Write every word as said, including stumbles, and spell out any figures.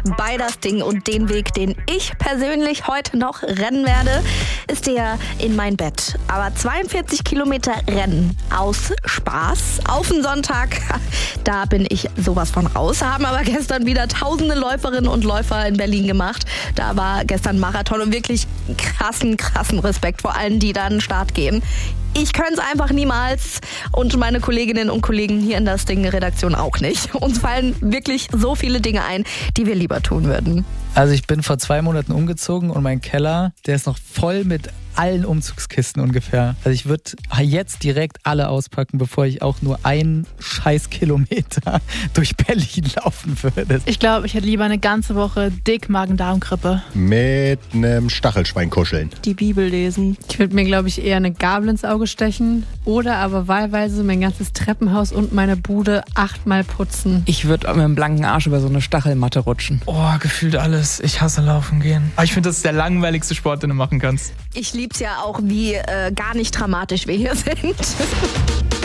bei das Ding. Und den Weg, den ich persönlich heute noch rennen werde, ist der in mein Bett. Aber zweiundvierzig Kilometer Rennen aus Spaß auf den Sonntag, da bin ich sowas von raus. Haben aber gestern wieder tausende Läuferinnen und Läufer in Berlin gemacht. Da war gestern Marathon und wirklich krassen, krassen Respekt vor allen, die da an den Start gehen. Ich könnte es einfach niemals und meine Kolleginnen und Kollegen hier in das Ding-Redaktion auch nicht. Uns fallen wirklich so viele Dinge ein, die wir lieber tun würden. Also ich bin vor zwei Monaten umgezogen und mein Keller, der ist noch voll mit allen Umzugskisten ungefähr. Also ich würde jetzt direkt alle auspacken, bevor ich auch nur einen scheiß Kilometer durch Berlin laufen würde. Ich glaube, ich hätte lieber eine ganze Woche dick Magen-Darm-Grippe. Mit einem Stachelschwein kuscheln. Die Bibel lesen. Ich würde mir, glaube ich, eher eine Gabel ins Auge stechen oder aber wahlweise mein ganzes Treppenhaus und meine Bude achtmal putzen. Ich würde mit einem blanken Arsch über so eine Stachelmatte rutschen. Oh, gefühlt alles. Ich hasse Laufen gehen. Aber ich finde, das ist der langweiligste Sport, den du machen kannst. Ich lieb's ja auch, wie äh, gar nicht dramatisch wir hier sind.